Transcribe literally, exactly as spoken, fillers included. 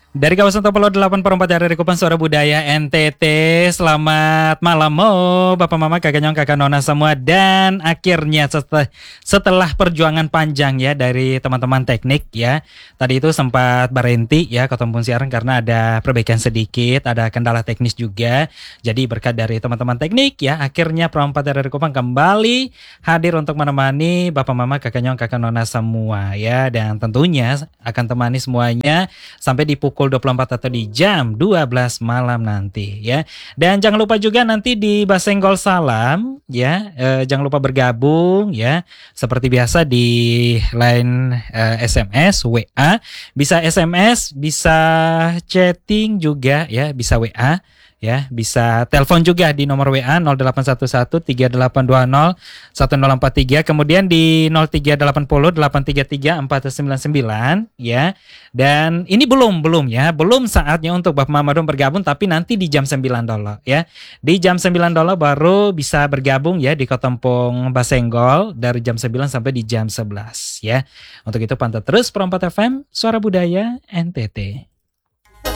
Dari kawasan Topolo delapan per empat dari Kupang Suara Budaya N T T. Selamat malam mo Bapak Mama Kakak Nyong Kakak Nona semua. Dan akhirnya setelah, setelah perjuangan panjang ya dari teman-teman teknik ya, tadi itu sempat berhenti ya ketemu siaran karena ada perbaikan sedikit, ada kendala teknis juga. Jadi berkat dari teman-teman teknik ya, akhirnya Pro empat dari Kupang kembali hadir untuk menemani Bapak Mama Kakak Nyong Kakak Nona semua ya. Dan tentunya akan temani semuanya sampai di pukul dua puluh empat atau di jam dua belas malam nanti ya. Dan jangan lupa juga nanti di Basenggol Salam ya, eh, jangan lupa bergabung ya. Seperti biasa di line eh, S M S, W A, bisa S M S, bisa chatting juga ya, bisa W A ya, bisa telepon juga di nomor W A nol delapan satu satu tiga delapan dua nol satu nol empat tiga, kemudian di nol tiga delapan nol delapan tiga tiga empat sembilan sembilan ya. Dan ini belum belum ya, belum saatnya untuk Bapak Mama Dom bergabung, tapi nanti di jam sembilan dulu ya. Di jam sembilan dulu baru bisa bergabung ya di Kotempong Basenggol dari jam sembilan sampai di jam sebelas ya. Untuk itu pantau terus Pro empat F M Suara Budaya N T T.